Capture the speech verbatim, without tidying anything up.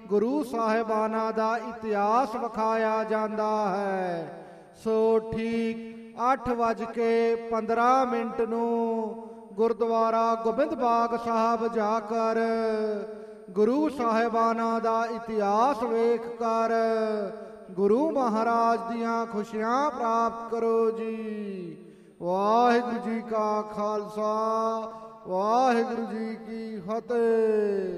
ਗੁਰੂ ਸਾਹਿਬਾਨਾਂ ਦਾ ਇਤਿਹਾਸ ਵਿਖਾਇਆ ਜਾਂਦਾ ਹੈ। ਸੋ ਠੀਕ ਅੱਠ ਵੱਜ ਕੇ ਪੰਦਰਾਂ ਮਿੰਟ ਨੂੰ ਗੁਰਦੁਆਰਾ ਗੋਬਿੰਦ ਬਾਗ ਸਾਹਿਬ ਜਾ ਕਰ ਗੁਰੂ ਸਾਹਿਬਾਨਾਂ ਦਾ ਇਤਿਹਾਸ ਵੇਖ ਕਰ ਗੁਰੂ ਮਹਾਰਾਜ ਦੀਆਂ ਖੁਸ਼ੀਆਂ ਪ੍ਰਾਪਤ ਕਰੋ ਜੀ। ਵਾਹਿਗੁਰੂ ਜੀ ਕਾ ਖਾਲਸਾ, ਵਾਹਿਗੁਰੂ ਜੀ ਕੀ ਫਤਿਹ।